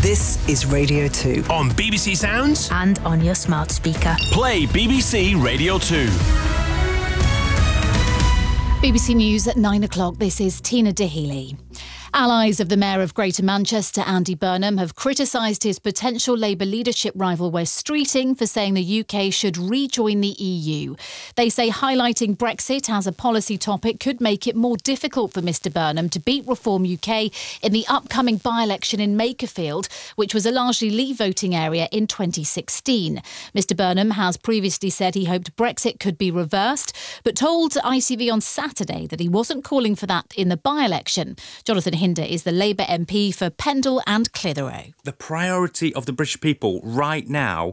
This is Radio 2. On BBC Sounds and on your smart speaker. Play BBC Radio 2. BBC News at 9 o'clock. This is Tina Dahealy. Allies of the Mayor of Greater Manchester, Andy Burnham, have criticised his potential Labour leadership rival Wes Streeting for saying the UK should rejoin the EU. They say highlighting Brexit as a policy topic could make it more difficult for Mr Burnham to beat Reform UK in the upcoming by-election in Makerfield, which was a largely Leave voting area in 2016. Mr Burnham has previously said he hoped Brexit could be reversed, but told ITV on Saturday that he wasn't calling for that in the by-election. Jonathan Hinder is the Labour MP for Pendle and Clitheroe. The priority of the British people right now